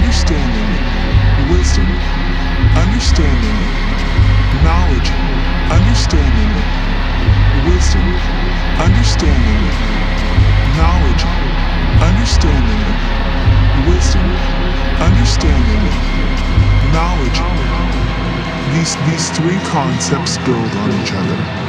understanding, wisdom, understanding, knowledge, understanding, wisdom, understanding, knowledge, understanding, wisdom, understanding, knowledge. These three concepts build on each other.